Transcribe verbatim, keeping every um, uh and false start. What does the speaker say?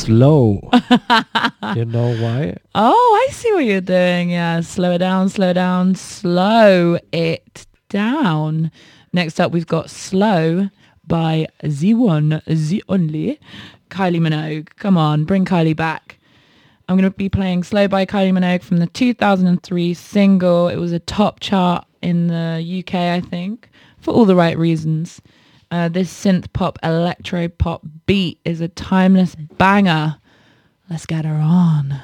slow. You know why? Oh, I see what you're doing. Yeah, slow it down, slow it down, slow it down. Next up, we've got Slow by The One, The Only, Kylie Minogue. Come on, bring Kylie back. I'm going to be playing Slow by Kylie Minogue from the two thousand three single. It was a top chart in the U K, I think, for all the right reasons. Uh, this synth pop, electro pop beat is a timeless banger. Let's get her on.